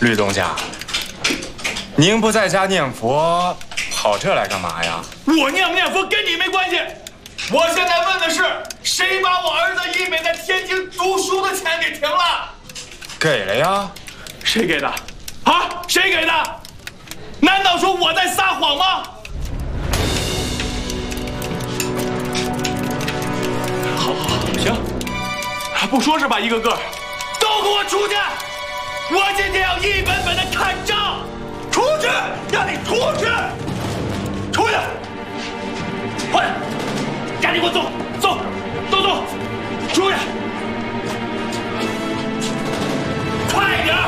吕东家，您不在家念佛，跑这来干嘛呀？ 我念不念佛跟你没关系。我现在问的是，谁把我儿子一北在天津读书的钱给停了？ 给了呀。 谁给的？啊？谁给的？难道说我在撒谎吗？好，行，不说是吧？一个个都给我出去！我今天要一本本的看账。出去！让你出去！出去！快，赶紧给我走！走，都走！出去！快点！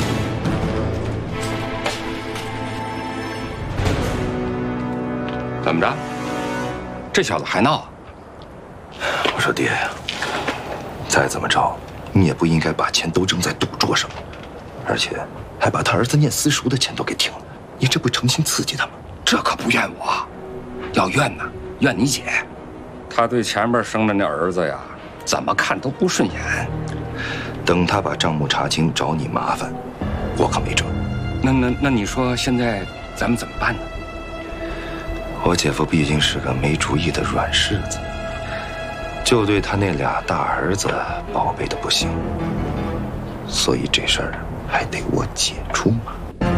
怎么着？这小子还闹啊？ 我说爹呀，再怎么着，你也不应该把钱都扔在赌桌上，而且还把他儿子念私塾的钱都给停了，你这不诚心刺激他吗？ 这可不怨我，要怨呢，怨你姐。他对前面生的那儿子呀，怎么看都不顺眼。 等他把账目查清，找你麻烦，我可没辙。 那你说现在咱们怎么办呢？ 我姐夫毕竟是个没主意的软柿子，就对他那俩大儿子宝贝的不行，所以这事儿还得我姐出马。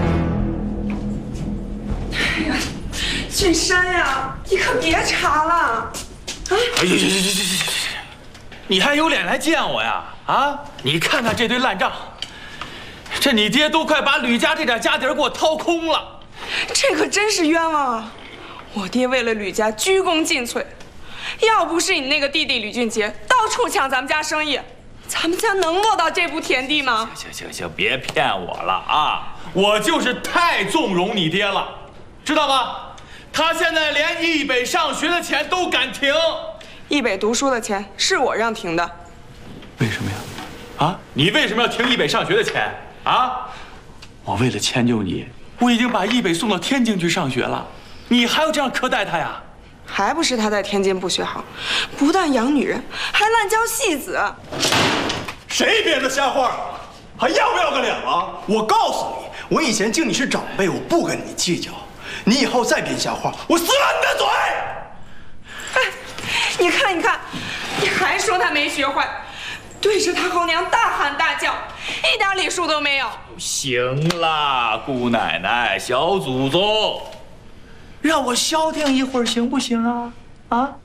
哎呀，俊山呀，你可别查了！啊！ 哎呀，你还有脸来见我呀？啊！你看看这堆烂账，这你爹都快把吕家这点家底儿给我掏空了。 这可真是冤枉啊！我爹为了吕家鞠躬尽瘁，要不是你那个弟弟吕俊杰到处抢咱们家生意，咱们家能落到这步田地吗？ 行，别骗我了啊！我就是太纵容你爹了，知道吗？他现在连一北上学的钱都敢停。 一北读书的钱是我让停的。 为什么呀？啊，你为什么要停一北上学的钱啊？我为了迁就你，我已经把一北送到天津去上学了。你还要这样苛待他呀？ 还不是他在天津不学好，不但养女人，还滥交戏子。 谁编的瞎话？还要不要个脸了？我告诉你，我以前敬你是长辈，我不跟你计较。你以后再编瞎话，我撕了你的嘴！ 哎，你看，你还说他没学坏，对着他后娘大喊大叫，一点礼数都没有。 行了，姑奶奶、小祖宗。让我消停一会儿行不行啊？啊！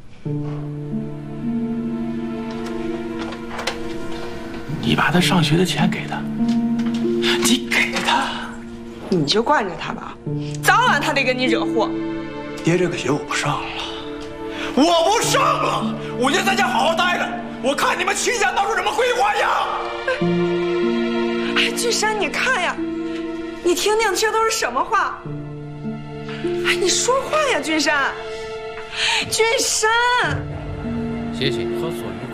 你把他上学的钱给他，你给他， 你就惯着他吧，早晚他得跟你惹祸。 爹，这个学我不上了，我不上了，我就在家好好待着，我看你们齐家闹出什么鬼花样！ 哎，俊山，你看呀，你听听这都是什么话？哎，你说话呀，俊山！俊山， 谢谢，喝所愉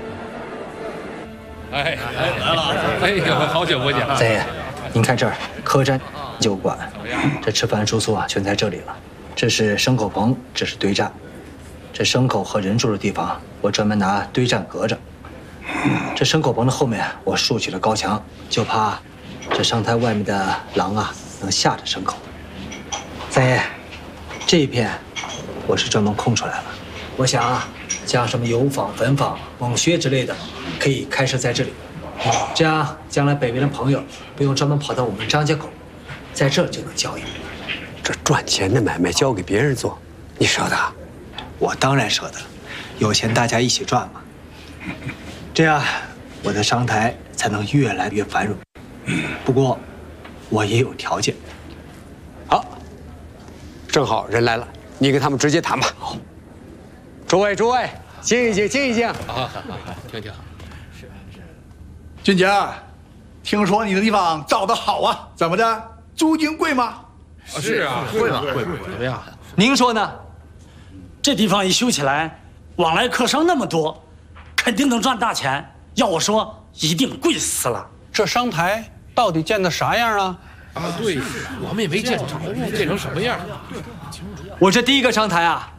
快。哎，来了！哎呦，好久不见！ 三爷，您看这儿，客栈、酒馆，这吃饭住宿啊，全在这里了。这是牲口棚，这是堆栈。这牲口和人住的地方，我专门拿堆栈隔着。这牲口棚的后面，我竖起了高墙，就怕这商台外面的狼啊能吓着牲口。三爷。这一片，我是专门空出来了。我想啊，像什么油坊、坟坊、猛穴之类的，可以开设在这里。这样将来北边的朋友不用专门跑到我们张家口，在这儿就能交易。 这赚钱的买卖交给别人做，你舍得？ 我当然舍得，有钱大家一起赚嘛。这样我的商台才能越来越繁荣。不过，我也有条件。 好。正好人来了，你跟他们直接谈吧。好，诸位，静一静，静一静。 好，听。 是。俊杰，听说你的地方造得好啊？怎么的？租金贵吗？ 是啊，贵吗？贵，怎么样？ 您说呢？ 这地方一修起来，往来客商那么多，肯定能赚大钱。要我说，一定贵死了。 这商台到底建的啥样啊？ 啊，对，我们也没见着，建成什么样？ 我这第一个商台啊，